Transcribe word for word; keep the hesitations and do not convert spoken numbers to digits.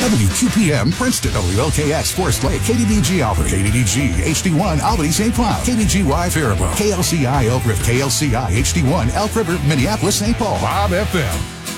W Q P M, Princeton. W L K X, Forest Lake. K D D G, Albert. K D D G, H D one, Albany, Saint Cloud. K D G Y, Faribault. K L C I, Oak River. K L C I, H D one, Elk River, Minneapolis, Saint Paul. Bob F M.